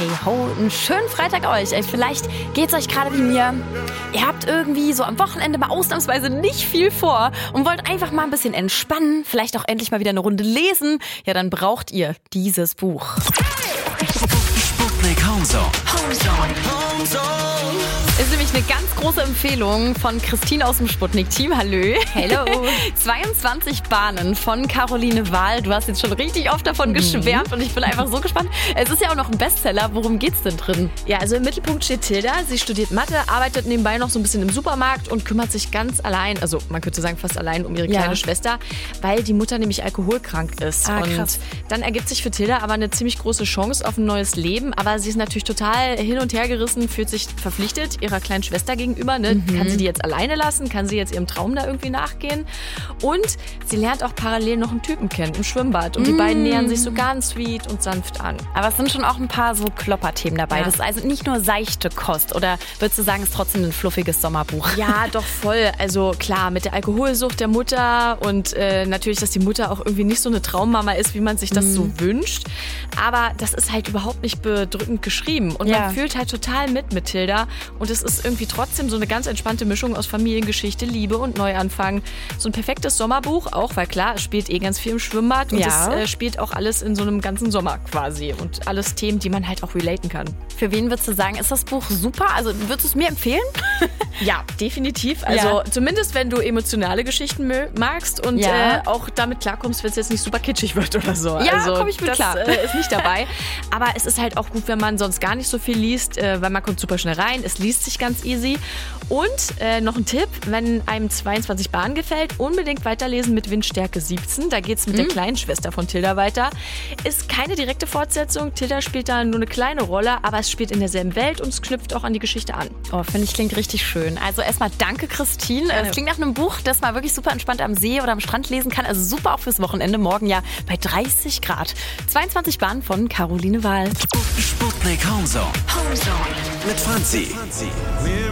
Hey ho, einen schönen Freitag euch. Ey, vielleicht geht's euch gerade wie mir. Ihr habt irgendwie so am Wochenende mal ausnahmsweise nicht viel vor und wollt einfach mal ein bisschen entspannen, vielleicht auch endlich mal wieder eine Runde lesen. Ja, dann braucht ihr dieses Buch. Sputnik Homezone. Ist nämlich eine ganz große Empfehlung von Christine aus dem Sputnik-Team. Hallo. Hello. 22 Bahnen von Caroline Wahl. Du hast jetzt schon richtig oft davon geschwärmt und ich bin einfach so gespannt. Es ist ja auch noch ein Bestseller. Worum geht's denn drin? Ja, also im Mittelpunkt steht Tilda. Sie studiert Mathe, arbeitet nebenbei noch so ein bisschen im Supermarkt und kümmert sich ganz allein, also man könnte sagen fast allein um ihre kleine Schwester, weil die Mutter nämlich alkoholkrank ist. Krass. Und dann ergibt sich für Tilda aber eine ziemlich große Chance auf ein neues Leben. Aber sie ist natürlich total hin und her gerissen, fühlt sich verpflichtet ihrer kleinen Schwester gegenüber. Ne? Kann sie die jetzt alleine lassen? Kann sie jetzt ihrem Traum da irgendwie nachgehen? Und sie lernt auch parallel noch einen Typen kennen im Schwimmbad. Und die beiden nähern sich so ganz sweet und sanft an. Aber es sind schon auch ein paar so Klopperthemen dabei. Ja. Das ist also nicht nur seichte Kost. Oder würdest du sagen, es ist trotzdem ein fluffiges Sommerbuch? Ja, doch voll. Also klar, mit der Alkoholsucht der Mutter und natürlich, dass die Mutter auch irgendwie nicht so eine Traummama ist, wie man sich das so wünscht. Aber das ist halt überhaupt nicht bedrückend geschrieben. Und man fühlt halt total mit Tilda. Und es ist irgendwie trotzdem so eine ganz entspannte Mischung aus Familiengeschichte, Liebe und Neuanfang. So ein perfektes Sommerbuch, auch weil klar, es spielt ganz viel im Schwimmbad und es spielt auch alles in so einem ganzen Sommer quasi. Und alles Themen, die man halt auch relaten kann. Für wen würdest du sagen, ist das Buch super? Also würdest du es mir empfehlen? Ja, definitiv. Also zumindest, wenn du emotionale Geschichten magst und auch damit klarkommst, wenn es jetzt nicht super kitschig wird oder so. Ja, also, komm ich mit klar. Ist nicht dabei. Aber es ist halt auch gut, wenn man sonst gar nicht so viel liest, weil man kommt super schnell rein. Es liest sich ganz easy. Und noch ein Tipp, wenn einem 22 Bahnen gefällt, unbedingt weiterlesen mit Windstärke 17. Da geht es mit der kleinen Schwester von Tilda weiter. Ist keine direkte Fortsetzung. Tilda spielt da nur eine kleine Rolle, aber es spielt in derselben Welt und es knüpft auch an die Geschichte an. Oh, finde ich, klingt richtig schön. Also erstmal danke, Christine. Es klingt nach einem Buch, das man wirklich super entspannt am See oder am Strand lesen kann. Also super auch fürs Wochenende. Morgen ja bei 30 Grad. 22 Bahnen von Caroline Wahl. Sputnik Homezone. Mit Franzi.